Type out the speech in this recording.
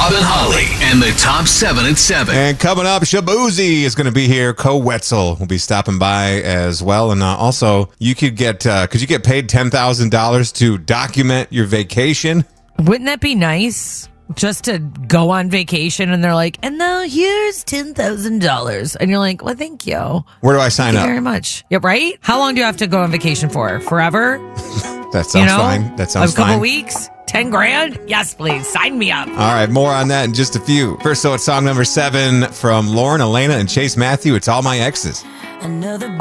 Rob and Holly and the top 7 at 7. And coming up, Shabuzi is going to be here. Co Wetzel will be stopping by as well. And also, you could get, could you get paid $10,000 to document your vacation? Wouldn't that be nice? Just to go on vacation and they're like, and now here's $10,000. And you're like, well, thank you. Where do I sign Thank up? you very much. Yeah, right? How long do you have to go on vacation for? Forever? That sounds fine. That sounds a couple fine. weeks? 10 grand? Yes, please. Sign me up. All right, more on that in just a few. First, so it's song number 7 from Lauren, Elena, and Chase Matthew. It's All My Exes. Another